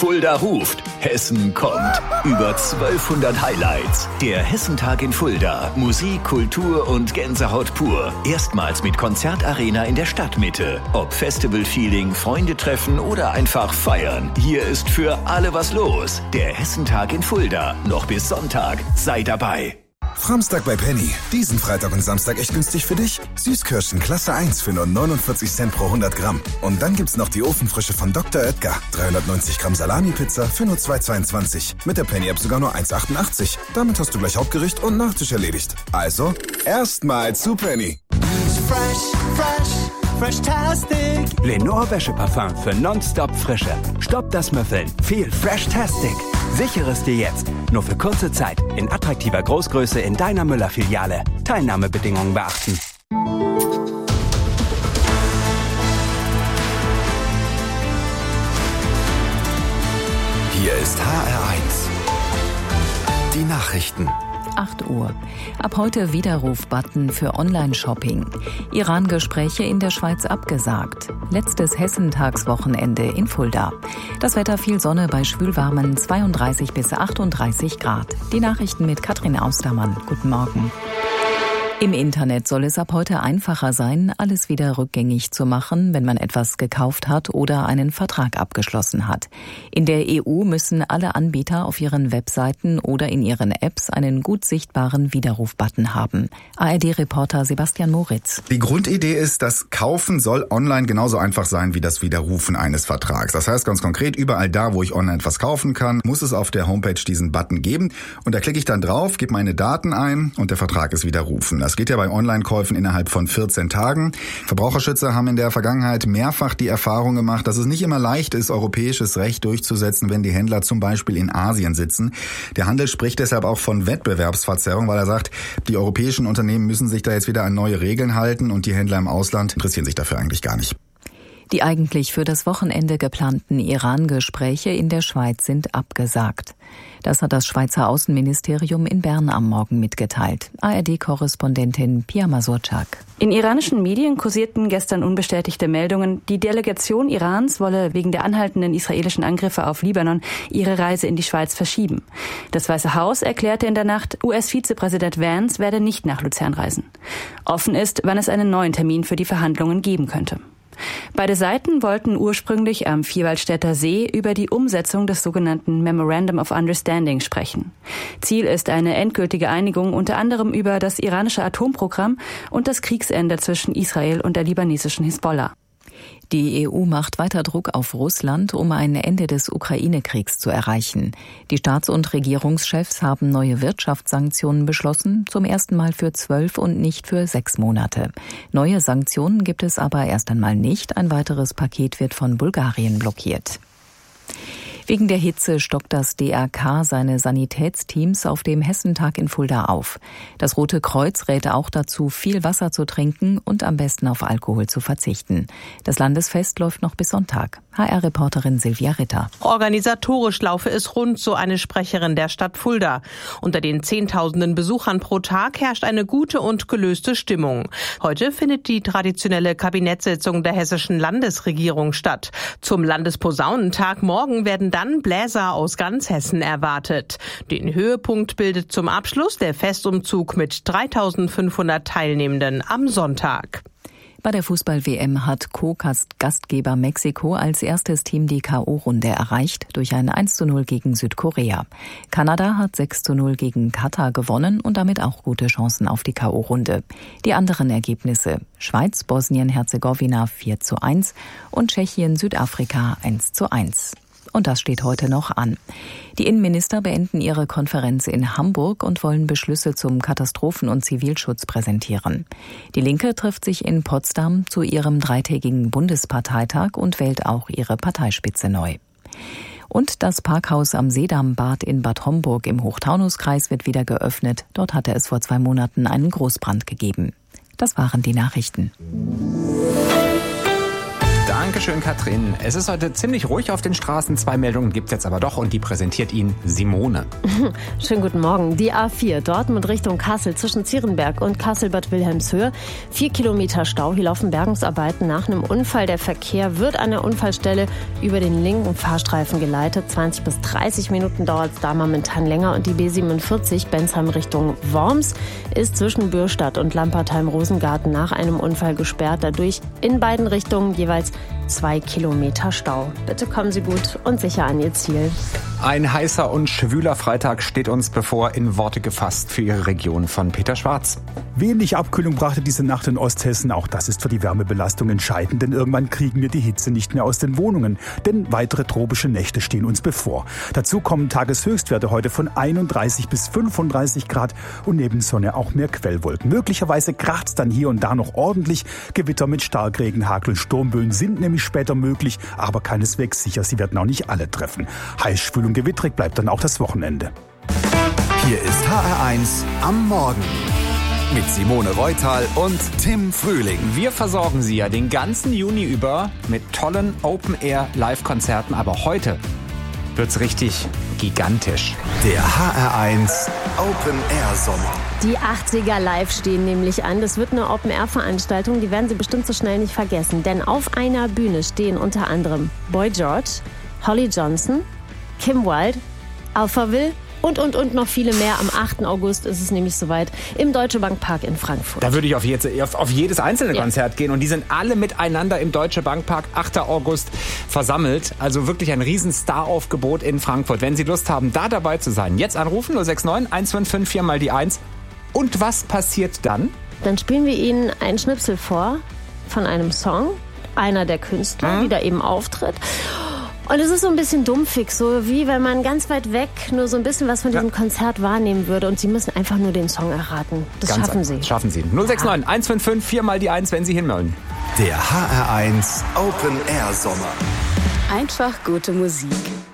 Fulda ruft. Hessen kommt. Über 1200 Highlights. Der Hessentag in Fulda. Musik, Kultur und Gänsehaut pur. Erstmals mit Konzertarena in der Stadtmitte. Ob Festival-Feeling, Freunde treffen oder einfach feiern. Hier ist für alle was los. Der Hessentag in Fulda. Noch bis Sonntag. Sei dabei. Framstag bei Penny. Diesen Freitag und Samstag echt günstig für dich. Süßkirschen Klasse 1 für nur 49 Cent pro 100 Gramm. Und dann gibt's noch die Ofenfrische von Dr. Oetker. 390 Gramm Salami-Pizza für nur 2,22. Mit der Penny-App sogar nur 1,88. Damit hast du gleich Hauptgericht und Nachtisch erledigt. Also, erstmal zu Penny. Fresh-tastic. Lenore Wäscheparfum für nonstop Frische. Stopp das Müffeln. Viel Fresh-tastic. Sichere es dir jetzt. Nur für kurze Zeit. In attraktiver Großgröße in deiner Müller-Filiale. Teilnahmebedingungen beachten. Hier ist HR1. Die Nachrichten. 8 Uhr. Ab heute Widerruf-Button für Online-Shopping. Iran-Gespräche in der Schweiz abgesagt. Letztes Hessentagswochenende in Fulda. Das Wetter viel Sonne bei schwülwarmen 32 bis 38 Grad. Die Nachrichten mit Katrin Austermann. Guten Morgen. Im Internet soll es ab heute einfacher sein, alles wieder rückgängig zu machen, wenn man etwas gekauft hat oder einen Vertrag abgeschlossen hat. In der EU müssen alle Anbieter auf ihren Webseiten oder in ihren Apps einen gut sichtbaren Widerruf-Button haben. ARD-Reporter Sebastian Moritz. Die Grundidee ist, das Kaufen soll online genauso einfach sein wie das Widerrufen eines Vertrags. Das heißt ganz konkret, überall da, wo ich online etwas kaufen kann, muss es auf der Homepage diesen Button geben. Und da klicke ich dann drauf, gebe meine Daten ein und der Vertrag ist widerrufen. Das geht ja bei Online-Käufen innerhalb von 14 Tagen. Verbraucherschützer haben in der Vergangenheit mehrfach die Erfahrung gemacht, dass es nicht immer leicht ist, europäisches Recht durchzusetzen, wenn die Händler zum Beispiel in Asien sitzen. Der Handel spricht deshalb auch von Wettbewerbsverzerrung, weil er sagt, die europäischen Unternehmen müssen sich da jetzt wieder an neue Regeln halten und die Händler im Ausland interessieren sich dafür eigentlich gar nicht. Die eigentlich für das Wochenende geplanten Iran-Gespräche in der Schweiz sind abgesagt. Das hat das Schweizer Außenministerium in Bern am Morgen mitgeteilt. ARD-Korrespondentin Pia Masurczak. In iranischen Medien kursierten gestern unbestätigte Meldungen, die Delegation Irans wolle wegen der anhaltenden israelischen Angriffe auf Libanon ihre Reise in die Schweiz verschieben. Das Weiße Haus erklärte in der Nacht, US-Vizepräsident Vance werde nicht nach Luzern reisen. Offen ist, wann es einen neuen Termin für die Verhandlungen geben könnte. Beide Seiten wollten ursprünglich am Vierwaldstätter See über die Umsetzung des sogenannten Memorandum of Understanding sprechen. Ziel ist eine endgültige Einigung unter anderem über das iranische Atomprogramm und das Kriegsende zwischen Israel und der libanesischen Hisbollah. Die EU macht weiter Druck auf Russland, um ein Ende des Ukraine-Kriegs zu erreichen. Die Staats- und Regierungschefs haben neue Wirtschaftssanktionen beschlossen, zum ersten Mal für 12 und nicht für 6 Monate. Neue Sanktionen gibt es aber erst einmal nicht. Ein weiteres Paket wird von Bulgarien blockiert. Wegen der Hitze stockt das DRK seine Sanitätsteams auf dem Hessentag in Fulda auf. Das Rote Kreuz rät auch dazu, viel Wasser zu trinken und am besten auf Alkohol zu verzichten. Das Landesfest läuft noch bis Sonntag. HR-Reporterin Silvia Ritter. Organisatorisch laufe es rund, so eine Sprecherin der Stadt Fulda. Unter den Zehntausenden Besuchern pro Tag herrscht eine gute und gelöste Stimmung. Heute findet die traditionelle Kabinettssitzung der hessischen Landesregierung statt. Zum Landesposaunentag morgen werden dann Bläser aus ganz Hessen erwartet. Den Höhepunkt bildet zum Abschluss der Festumzug mit 3.500 Teilnehmenden am Sonntag. Bei der Fußball-WM hat Co-Gastgeber Mexiko als erstes Team die K.O.-Runde erreicht durch ein 1:0 gegen Südkorea. Kanada hat 6:0 gegen Katar gewonnen und damit auch gute Chancen auf die K.O.-Runde. Die anderen Ergebnisse: Schweiz, Bosnien-Herzegowina 4:1 und Tschechien, Südafrika 1:1. Und das steht heute noch an. Die Innenminister beenden ihre Konferenz in Hamburg und wollen Beschlüsse zum Katastrophen- und Zivilschutz präsentieren. Die Linke trifft sich in Potsdam zu ihrem 3-tägigen Bundesparteitag und wählt auch ihre Parteispitze neu. Und das Parkhaus am Seedammbad in Bad Homburg im Hochtaunuskreis wird wieder geöffnet. Dort hatte es vor 2 Monaten einen Großbrand gegeben. Das waren die Nachrichten. Dankeschön, Katrin. Es ist heute ziemlich ruhig auf den Straßen. 2 Meldungen gibt es jetzt aber doch und die präsentiert Ihnen Simone. Schönen guten Morgen. Die A4 Dortmund Richtung Kassel zwischen Zierenberg und Kassel-Bad Wilhelmshöhe. 4 Kilometer Stau. Hier laufen Bergungsarbeiten nach einem Unfall. Der Verkehr wird an der Unfallstelle über den linken Fahrstreifen geleitet. 20 bis 30 Minuten dauert es da momentan länger. Und die B47 Bensheim Richtung Worms ist zwischen Bürstadt und Lampertheim-Rosengarten nach einem Unfall gesperrt. Dadurch in beiden Richtungen jeweils 2 Kilometer Stau. Bitte kommen Sie gut und sicher an Ihr Ziel. Ein heißer und schwüler Freitag steht uns bevor, in Worte gefasst für Ihre Region von Peter Schwarz. Wenig Abkühlung brachte diese Nacht in Osthessen. Auch das ist für die Wärmebelastung entscheidend, denn irgendwann kriegen wir die Hitze nicht mehr aus den Wohnungen. Denn weitere tropische Nächte stehen uns bevor. Dazu kommen Tageshöchstwerte heute von 31 bis 35 Grad und neben Sonne auch mehr Quellwolken. Möglicherweise kracht's dann hier und da noch ordentlich. Gewitter mit Starkregen, Hagel und Sturmböen sind nämlich später möglich, aber keineswegs sicher. Sie werden auch nicht alle treffen. Heiß, schwül und gewittrig bleibt dann auch das Wochenende. Hier ist HR1 am Morgen mit Simone Reutal und Tim Frühling. Wir versorgen Sie ja den ganzen Juni über mit tollen Open-Air-Live-Konzerten, aber heute wird's richtig gigantisch. Der HR1 Open-Air-Sommer. Die 80er Live stehen nämlich an. Das wird eine Open-Air-Veranstaltung, die werden Sie bestimmt so schnell nicht vergessen. Denn auf einer Bühne stehen unter anderem Boy George, Holly Johnson, Kim Wilde, Alphaville und noch viele mehr. Am 8. August ist es nämlich soweit im Deutsche Bank Park in Frankfurt. Da würde ich auf jedes einzelne Konzert gehen und die sind alle miteinander im Deutsche Bank Park 8. August versammelt. Also wirklich ein riesen Star-Aufgebot in Frankfurt. Wenn Sie Lust haben, da dabei zu sein, jetzt anrufen 069 155 4 mal die 1. Und was passiert dann? Dann spielen wir Ihnen einen Schnipsel vor von einem Song, einer der Künstler, die da eben auftritt. Und es ist so ein bisschen dumpfig, so wie wenn man ganz weit weg nur so ein bisschen was von diesem Konzert wahrnehmen würde. Und Sie müssen einfach nur den Song erraten. Das Ganz schaffen Sie. Schaffen Sie. 069 155 4 mal die 1, wenn Sie hinmollen. Der HR1 Open Air Sommer. Einfach gute Musik.